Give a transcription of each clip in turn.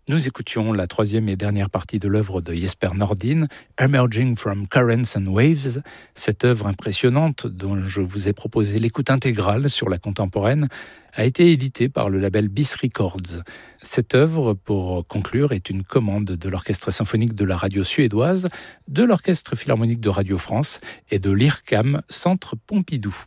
Nous écoutions la troisième et dernière partie de l'œuvre de Jesper Nordin, Emerging from Currents and Waves. Cette œuvre impressionnante, dont je vous ai proposé l'écoute intégrale sur la contemporaine, a été éditée par le label Bis Records. Cette œuvre, pour conclure, est une commande de l'Orchestre symphonique de la radio suédoise, de l'Orchestre philharmonique de Radio France et de l'IRCAM, Centre Pompidou.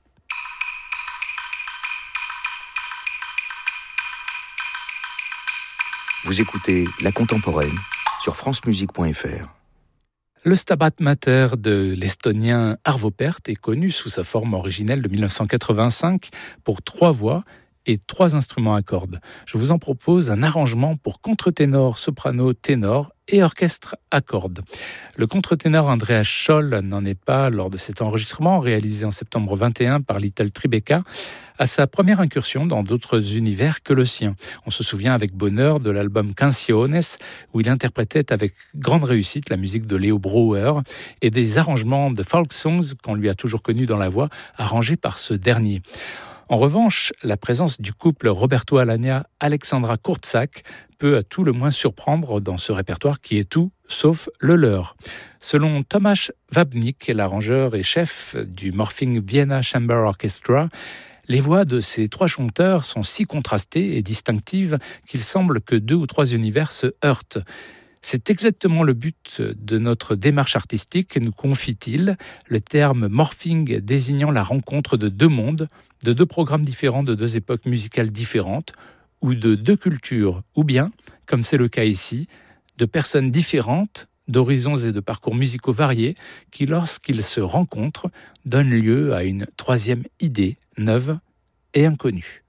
Vous écoutez La Contemporaine sur francemusique.fr. Le Stabat Mater de l'estonien Arvo Pärt est connu sous sa forme originelle de 1985 pour 3 voix et 3 instruments à cordes. Je vous en propose un arrangement pour contre-ténor, soprano, ténor et orchestre à cordes. Le contre-ténor Andreas Scholl n'en est pas, lors de cet enregistrement réalisé en septembre 21 par Little Tribeca, à sa première incursion dans d'autres univers que le sien. On se souvient avec bonheur de l'album Canciones, où il interprétait avec grande réussite la musique de Leo Brouwer et des arrangements de folk songs qu'on lui a toujours connus dans la voix, arrangés par ce dernier. En revanche, la présence du couple Roberto Alagna-Alexandra Kurtzak peut à tout le moins surprendre dans ce répertoire qui est tout sauf le leur. Selon Tomasz Wabnik, l'arrangeur et chef du Morphing Vienna Chamber Orchestra, les voix de ces 3 chanteurs sont si contrastées et distinctives qu'il semble que 2 ou 3 univers se heurtent. C'est exactement le but de notre démarche artistique, nous confie-t-il, le terme morphing désignant la rencontre de 2 mondes, de 2 programmes différents de 2 époques musicales différentes, ou de 2 cultures, ou bien, comme c'est le cas ici, de personnes différentes, d'horizons et de parcours musicaux variés, qui, lorsqu'ils se rencontrent, donnent lieu à une 3e idée, neuve et inconnue.